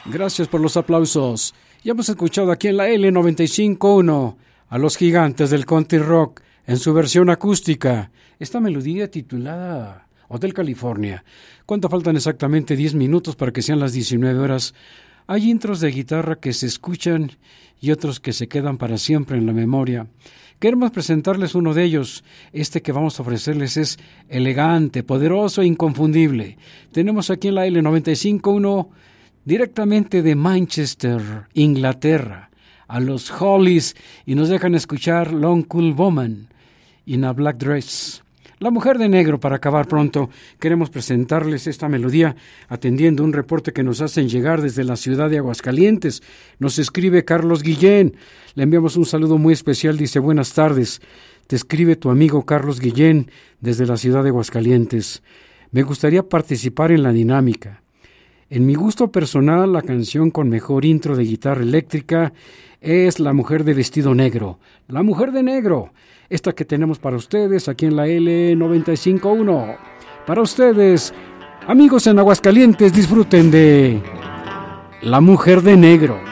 Gracias por los aplausos. Ya hemos escuchado aquí en la L95.1 a los gigantes del country rock en su versión acústica. Esta melodía titulada Hotel California. ¿Cuánto faltan exactamente? 10 minutos para que sean las 19 horas. Hay intros de guitarra que se escuchan y otros que se quedan para siempre en la memoria. Queremos presentarles uno de ellos. Este que vamos a ofrecerles es elegante, poderoso e inconfundible. Tenemos aquí en la L95.1 directamente de Manchester, Inglaterra, a los Hollies, y nos dejan escuchar Long Cool Woman in a Black Dress. La mujer de negro, para acabar pronto. Queremos presentarles esta melodía atendiendo un reporte que nos hacen llegar desde la ciudad de Aguascalientes. Nos escribe Carlos Guillén. Le enviamos un saludo muy especial. Dice: buenas tardes. Te escribe tu amigo Carlos Guillén desde la ciudad de Aguascalientes. Me gustaría participar en la dinámica. En mi gusto personal, la canción con mejor intro de guitarra eléctrica es La mujer de vestido negro. La mujer de negro. Esta que tenemos para ustedes aquí en la L95.1. Para ustedes, amigos en Aguascalientes, disfruten de La mujer de negro.